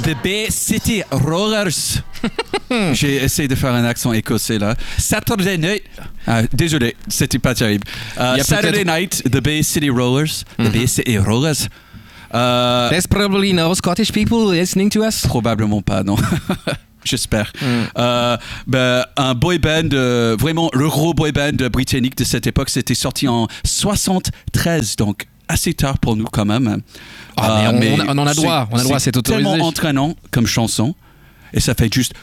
The Bay City Rollers. J'ai essayé de faire un accent écossais là. Saturday Night. Désolé, c'était pas terrible. Saturday Night, The Bay City Rollers. The Bay City Rollers. There's probably no Scottish people listening to us. Probablement pas, non. J'espère. Un boy band, vraiment le gros boy band britannique de cette époque, c'était sorti en 73, donc assez tard pour nous quand même. Mais on en a droit, c'est autorisé. C'est tellement entraînant comme chanson, et ça fait juste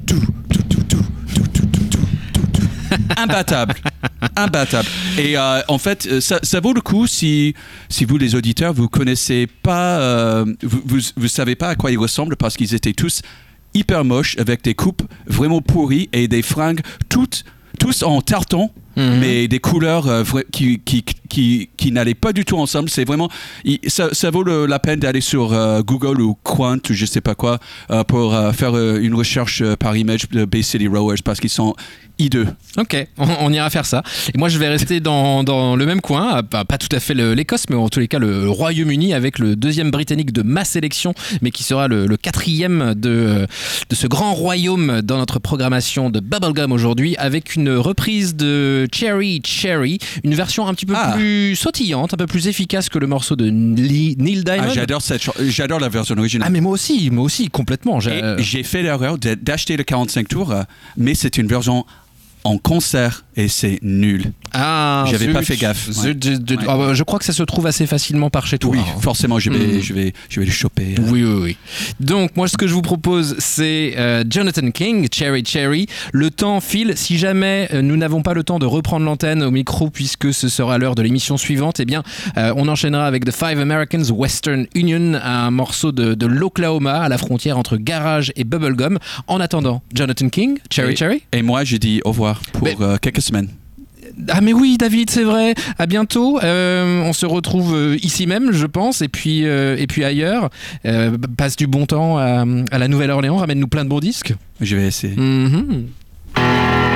imbattable. Et en fait, ça vaut le coup si vous les auditeurs, vous connaissez pas, vous savez pas à quoi ils ressemblent parce qu'ils étaient tous hyper moches avec des coupes vraiment pourries et des fringues tous en tartan. Mais des couleurs qui n'allaient pas du tout ensemble. C'est vraiment, ça vaut la peine d'aller sur Google ou Quant ou je sais pas quoi pour faire une recherche par image de Bay City Rollers parce qu'ils sont hideux. Ok, on ira faire ça. Et moi je vais rester dans le même coin, pas tout à fait l'Écosse, mais en tous les cas le Royaume-Uni avec le deuxième britannique de ma sélection, mais qui sera le quatrième de ce grand royaume dans notre programmation de Bubblegum aujourd'hui, avec une reprise de Cherry Cherry, une version un petit peu plus sautillante, un peu plus efficace que le morceau de Neil Diamond. J'adore la version originale. Mais moi aussi, complètement. J'ai fait l'erreur d'acheter le 45 tours, mais c'est une version en concert et c'est nul. J'avais pas fait gaffe. Je crois que ça se trouve assez facilement par chez toi. Oui, forcément, je vais le choper. Oui. Donc, moi, ce que je vous propose, c'est Jonathan King, Cherry Cherry. Le temps file. Si jamais nous n'avons pas le temps de reprendre l'antenne au micro, puisque ce sera l'heure de l'émission suivante, eh bien, on enchaînera avec The Five Americans Western Union, un morceau de l'Oklahoma à la frontière entre garage et bubblegum. En attendant, Jonathan King, Cherry Cherry. Et moi, je dis au revoir pour quelques semaines. Ah mais oui David, c'est vrai, à bientôt, on se retrouve ici même je pense et puis ailleurs, passe du bon temps à la Nouvelle-Orléans, ramène-nous plein de bons disques. Je vais essayer.